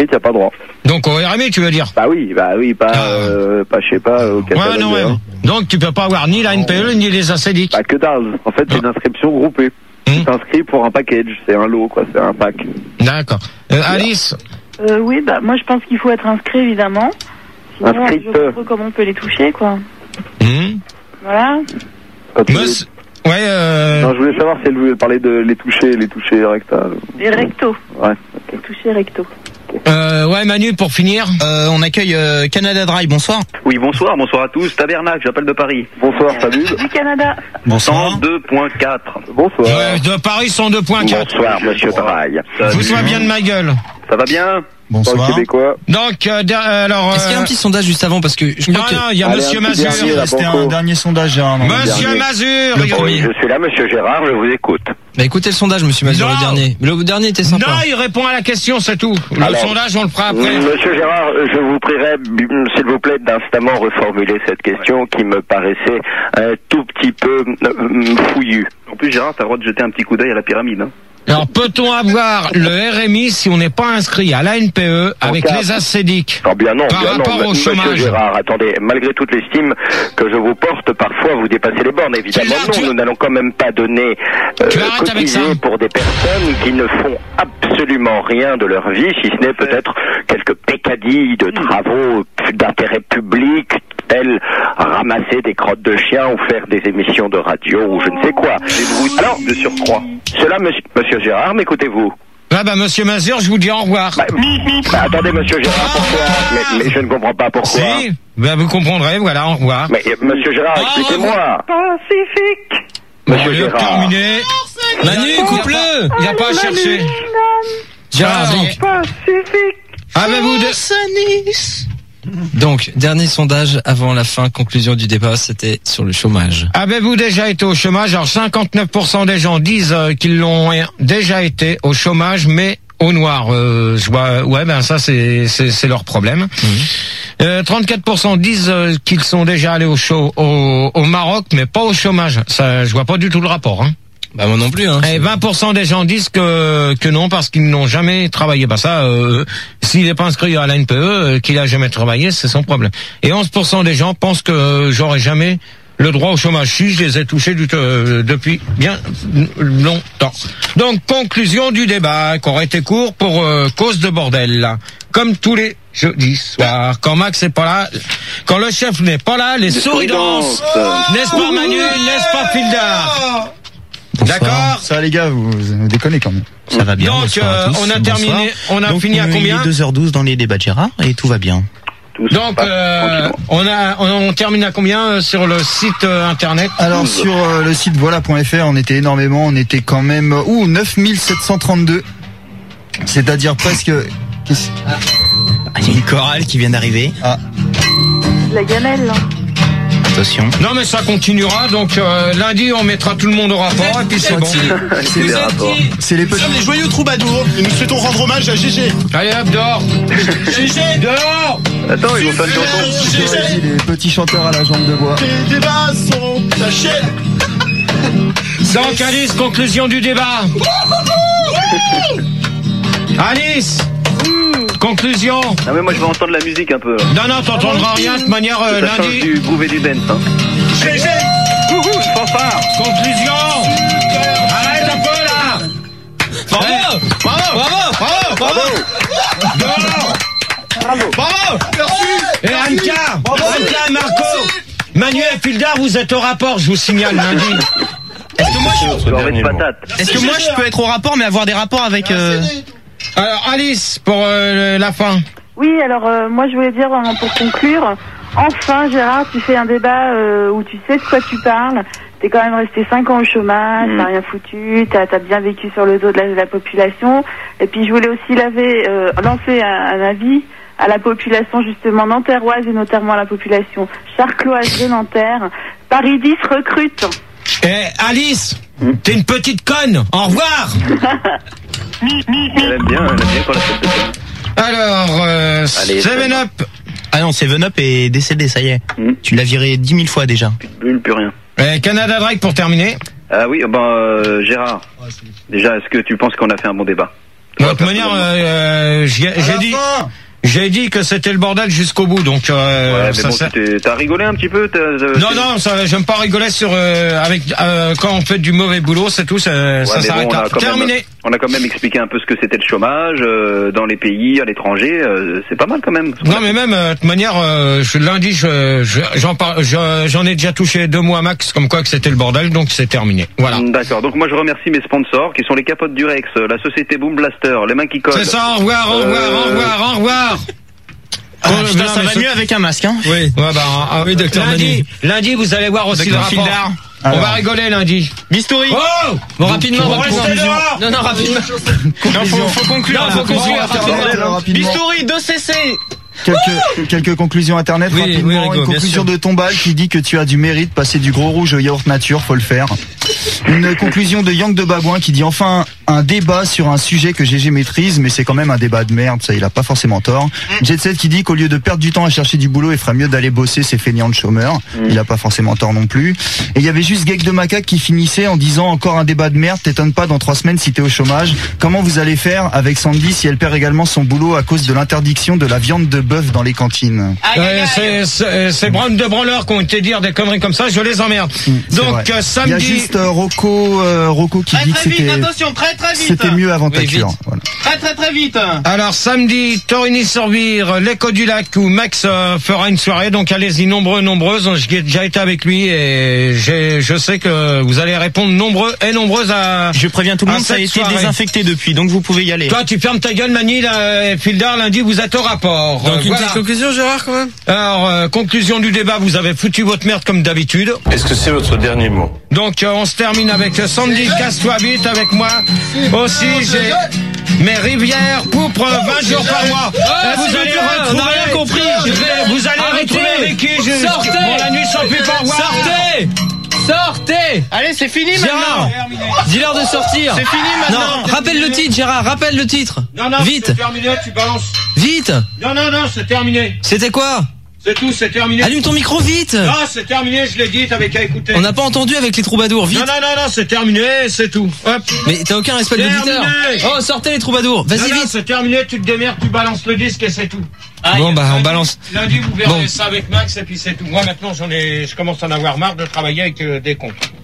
t'as pas droit. Donc au RMI, tu veux dire? Bah oui, pas, je sais pas, au catalogue. Ouais, non, ouais. Donc tu peux pas avoir ni la NPE, ni les ACDIC. Bah que dalle. En fait, c'est une inscription groupée. Tu t'inscris pour un package, c'est un lot, quoi, c'est un pack. D'accord. Alice? Oui, bah moi je pense qu'il faut être inscrit, évidemment. Sinon, je vois pas comment on peut les toucher, quoi. Voilà. Non, je voulais savoir si elle voulait parler de les toucher rectales. Les rectos. Ouais. Les toucher recto. Ouais, Manu, pour finir. On accueille Canada Dry, bonsoir. Oui, bonsoir à tous. Tabernacle, j'appelle de Paris. Bonsoir, salut. Du Canada. Bonsoir. 102.4. Bonsoir. De Paris, 102.4. Bonsoir, monsieur Dry. Vous soyez bien de ma gueule. Ça va bien? Bonsoir. Québécois. Donc, alors... Est-ce qu'il y a un petit sondage juste avant, parce que je crois non, il y a Monsieur Mazur. C'était un dernier sondage, Gérard. Monsieur Mazur. Oui, je suis là, monsieur Gérard, je vous écoute. Bah écoutez le sondage, monsieur Mazur, le dernier. Le dernier était sympa. Non, il répond à la question, c'est tout. Le sondage, on le fera après. Monsieur Gérard, je vous prierai, s'il vous plaît, d'instamment reformuler cette question qui me paraissait un tout petit peu fouillue. En plus, Gérard, t'as le droit de jeter un petit coup d'œil à la pyramide, hein. Alors, peut-on avoir le RMI si on n'est pas inscrit à la NPE avec les ACDIC? Oh bien non, par rapport au chômage. Monsieur Gérard, attendez, malgré toute l'estime que je vous porte, parfois vous dépassez les bornes. Évidemment, nous n'allons quand même pas donner cotiser pour des personnes qui ne font absolument rien de leur vie, si ce n'est peut-être quelques peccadilles de travaux d'intérêt public, tels ramasser des crottes de chiens ou faire des émissions de radio ou je ne sais quoi. Alors, de surcroît. Cela, monsieur Gérard, m'écoutez-vous? Ah bah monsieur Mazur, je vous dis au revoir. Attendez monsieur Gérard, pourquoi mais je ne comprends pas pourquoi. Si, bah vous comprendrez, voilà, au revoir. Mais monsieur Gérard, expliquez-moi. Pacifique. Monsieur Gérard. Terminé. Manu, coupe-le. Il n'y a pas à chercher. Gérard, donc. Pacifique. Avez-vous Donc, dernier sondage avant la fin, conclusion du débat, c'était sur le chômage. Avez-vous déjà été au chômage? Alors 59% des gens disent qu'ils l'ont déjà été au chômage, mais au noir. Ouais, ben ça c'est leur problème. 34% disent qu'ils sont déjà allés au Maroc, mais pas au chômage. Ça, je vois pas du tout le rapport, hein. Bah moi non plus, hein. Et 20% des gens disent que non parce qu'ils n'ont jamais travaillé. Bah ça, s'il n'est pas inscrit à la NPE, qu'il a jamais travaillé, c'est son problème. Et 11% des gens pensent que j'aurais jamais le droit au chômage. Si, je les ai touchés depuis bien longtemps. Donc conclusion du débat, qui aurait été court pour cause de bordel. Là. Comme tous les jeudis soirs, quand Max n'est pas là, quand le chef n'est pas là, les souris dansent. N'est-ce pas Manu, n'est-ce pas Fildar? D'accord. Ça les gars, vous déconnez quand même. Ça va bien. Donc on a terminé, on a fini à combien? Il est 2h12 dans les débats de Gérard et tout va bien. Donc on termine à combien sur le site internet? Alors sur le site voilà.fr, on était énormément, on était quand même 9732. C'est-à-dire presque il y a une chorale qui vient d'arriver. Ah. La gamelle là. Attention. Non mais ça continuera, donc lundi on mettra tout le monde au rapport et puis c'est bon. C'est des rapports. C'est les petits. Nous sommes les joyeux troubadours et nous souhaitons rendre hommage à Gégé. Allez hop, dehors. Gégé, dehors. Attends, ils vont faire une chanson. Vas-y, les petits chanteurs à la jambe de bois. Les débats sont tachés. Donc Alice, conclusion du débat. Alice. Conclusion. Ah mais moi je vais entendre la musique un peu. Non, t'entendras rien de manière Ça change lundi. du groove et du dance, hein. Gégé. Fanfare. Conclusion. Arrête un peu là. Bravo. Dehors. Bravo. Merci. Et Anka et Marco, Manu et Fildar, vous êtes au rapport, je vous signale lundi. Est-ce que moi je peux être au rapport mais avoir des rapports avec Alors Alice, pour la fin. Oui, alors moi je voulais dire pour conclure, enfin Gérard, tu fais un débat où tu sais de quoi tu parles. T'es quand même resté 5 ans au chômage, t'as rien foutu, t'as bien vécu sur le dos de la population. Et puis je voulais aussi lancer un avis à la population justement nanterroise et notamment à la population charcloise de Nanterre. Paris 10 recrute. Eh Alice, t'es une petite conne. Au revoir. Elle aime bien quand la fête de conne. Alors, 7-Up. Ah non, 7-Up est décédé, ça y est. Tu l'as viré 10 000 fois déjà. Plus de bulles, plus rien. Canada Drake pour terminer. Ah oui, Gérard. Déjà, est-ce que tu penses qu'on a fait un bon débat? De toute manière, j'ai dit que c'était le bordel jusqu'au bout, donc ouais, mais bon, t'as rigolé un petit peu. Non, j'aime pas rigoler sur quand on fait du mauvais boulot, c'est tout. Ça s'arrête là. Terminé. On a quand même expliqué un peu ce que c'était le chômage dans les pays, à l'étranger. C'est pas mal quand même. Non, mais même de toute manière, lundi, j'en ai déjà touché 2 mois max, comme quoi que c'était le bordel, donc c'est terminé. Voilà. D'accord. Donc moi je remercie mes sponsors, qui sont les capotes du Rex, la société Boom Blaster, les mains qui collent. C'est ça. Au revoir. Putain, ça va mieux avec un masque, hein. Oui. Ouais, oui, docteur lundi, vous allez voir aussi le rapport. On va rigoler lundi. Bistouri. Oh! Bon, rapidement, conclusion. Non, rapidement. Non, faut conclure. Rapidement. Bistouri, 2 CC. Quelques conclusions internet rapidement. Rigo, une conclusion de Tombal qui dit que tu as du mérite, passer du gros rouge au yaourt nature, faut le faire. Une conclusion de Yang de Babouin qui dit enfin un débat sur un sujet que GG maîtrise, mais c'est quand même un débat de merde, ça il a pas forcément tort. Jet Set qui dit qu'au lieu de perdre du temps à chercher du boulot, il ferait mieux d'aller bosser ces feignants de chômeurs. Il a pas forcément tort non plus. Et il y avait juste Geek de Macaque qui finissait en disant encore un débat de merde, t'étonnes pas dans 3 semaines si t'es au chômage. Comment vous allez faire avec Sandy si elle perd également son boulot à cause de l'interdiction de la viande de bœuf dans les cantines? C'est Brown de branleurs qui ont été dire des conneries comme ça, je les emmerde. Donc samedi. Il y a juste Rocco qui dit que c'était mieux avant ta cure. Voilà. Très vite. Alors samedi, Torigny-sur-Vire, l'Écho du Lac où Max fera une soirée, donc allez-y nombreuses. J'ai déjà été avec lui et je sais que vous allez répondre nombreuses à. Je préviens tout le monde, ça a été désinfecté depuis, donc vous pouvez y aller. Toi, tu fermes ta gueule, Mani, Fildar, lundi, vous êtes au rapport. Donc une petite conclusion, Gérard, quand même. Alors, conclusion du débat, vous avez foutu votre merde comme d'habitude. Est-ce que c'est votre dernier mot? Donc, on se termine avec Sandy, casse-toi vite avec moi. Aussi, j'ai mes rivières pourpres 20 jours par mois. Vous allez retrouver. On n'a rien compris. Vous allez retrouver Ricky. Sortez. Bon, la nuit sans plus pas voir. Sortez. Allez, c'est fini Gérard, maintenant. dis-leur de sortir. C'est fini maintenant. Non, rappelle le titre, Gérard, rappelle le titre. Non, vite. C'est terminé, tu balances. Vite. Non, c'est terminé. C'était quoi? C'est tout, c'est terminé. Allume ton micro vite. Non, c'est terminé, je l'ai dit, t'avais qu'à écouter. On n'a pas entendu avec les troubadours, vite. Non, c'est terminé, c'est tout. Hop. Mais t'as aucun respect de l'auditeur. Oh, sortez les troubadours. Vas-y, vite. C'est terminé, tu te démerdes, tu balances le disque et c'est tout. Bon, on balance. Lundi, vous verrez ça avec Max et puis c'est tout. Moi, maintenant, je commence à en avoir marre de travailler avec des cons.